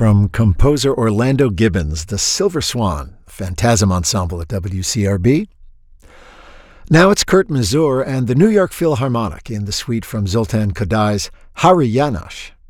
from composer Orlando Gibbons, the Silver Swan, Phantasm Ensemble at WCRB. Now it's Kurt Masur and the New York Philharmonic in the suite from Zoltan Kodai's Hari Janosch.